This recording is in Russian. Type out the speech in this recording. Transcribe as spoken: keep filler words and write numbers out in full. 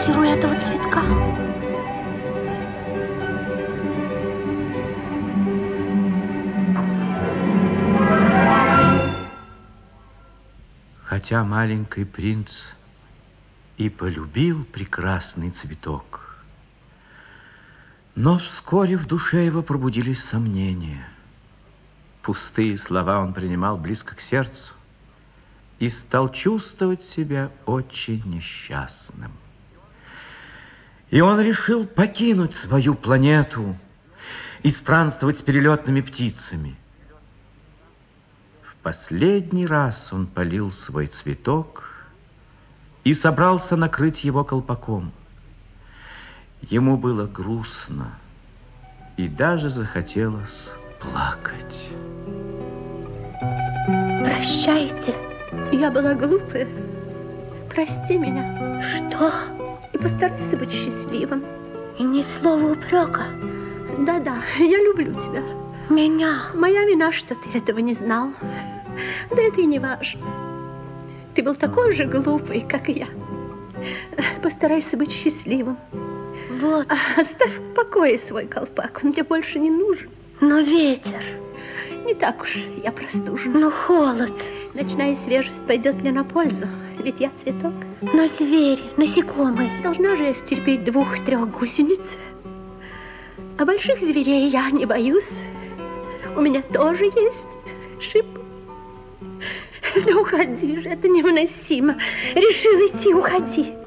квартиру этого цветка. Хотя маленький принц и полюбил прекрасный цветок, но вскоре в душе его пробудились сомнения. Пустые слова он принимал близко к сердцу и стал чувствовать себя очень несчастным. И он решил покинуть свою планету и странствовать с перелетными птицами. В последний раз он полил свой цветок и собрался накрыть его колпаком. Ему было грустно и даже захотелось плакать. Прощайте. Я была глупая. Прости меня. Что? И постарайся быть счастливым. И ни слова упрека. Да-да, я люблю тебя. Меня? Моя вина, что ты этого не знал. Да это и не важно. Ты был такой же глупый, как и я. Постарайся быть счастливым. Вот. Оставь в покое свой колпак, он тебе больше не нужен. Но ветер. Не так уж я простужена. Но холод. Ночная свежесть пойдет мне на пользу, ведь я цветок. Но звери, насекомые. Должна же я стерпеть двух-трех гусениц. А больших зверей я не боюсь. У меня тоже есть шип. Ну, уходи же, это невыносимо. Решил идти, уходи.